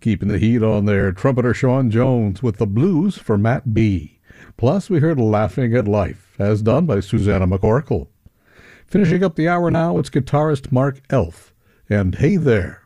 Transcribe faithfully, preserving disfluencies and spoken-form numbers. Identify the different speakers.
Speaker 1: keeping the heat on there. Trumpeter Sean Jones with the blues for Matt B. Plus, we heard Laughing at Life, as done by Susanna McCorkle. Finishing up the hour now, it's guitarist Mark Elf, and Hey There.